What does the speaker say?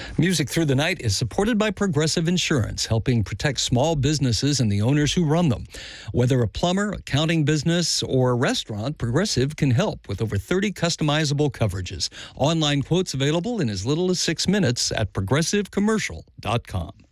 Music Through the Night is supported by Progressive Insurance, helping protect small businesses and the owners who run them. Whether a plumber, accounting business, or a restaurant, Progressive can help with over 30 customizable coverages. Online quotes available in as little as 6 minutes at progressivecommercial.com.